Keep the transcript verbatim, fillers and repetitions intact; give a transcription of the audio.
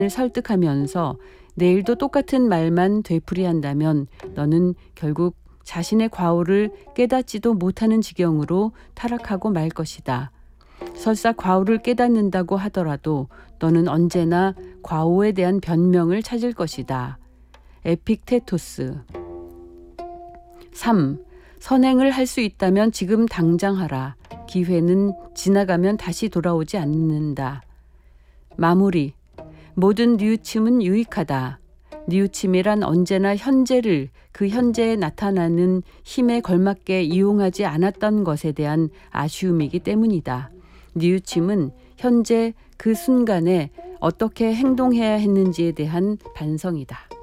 설득하면서 내일도 똑같은 말만 되풀이한다면 너는 결국 자신의 과오를 깨닫지도 못하는 지경으로 타락하고 말 것이다. 설사 과오를 깨닫는다고 하더라도 너는 언제나 과오에 대한 변명을 찾을 것이다. 에픽테토스. 삼. 선행을 할 수 있다면 지금 당장 하라. 기회는 지나가면 다시 돌아오지 않는다. 마무리. 모든 뉘우침은 유익하다. 뉘우침이란 언제나 현재를 그 현재에 나타나는 힘에 걸맞게 이용하지 않았던 것에 대한 아쉬움이기 때문이다. 뉘우침은 현재 그 순간에 어떻게 행동해야 했는지에 대한 반성이다.